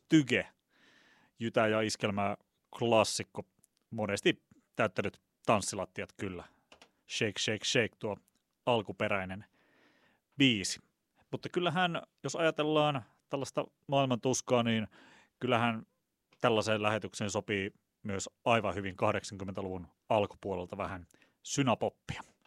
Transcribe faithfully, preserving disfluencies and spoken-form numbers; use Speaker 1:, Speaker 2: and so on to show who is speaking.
Speaker 1: Tyge, jytä- ja iskelmää klassikko, monesti täyttänyt tanssilattiat kyllä. Shake, shake, shake tuo alkuperäinen biisi. Mutta kyllähän, jos ajatellaan tällaista maailman tuskaa, niin kyllähän tällaiseen lähetykseen sopii myös aivan hyvin kahdeksankymmentäluvun alkupuolelta vähän synapoppia.